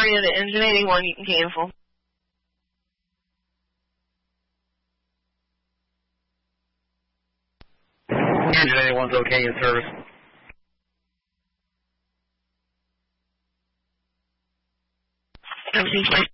Victoria to engine 81, you can cancel. Engine 81's okay in service. Okay.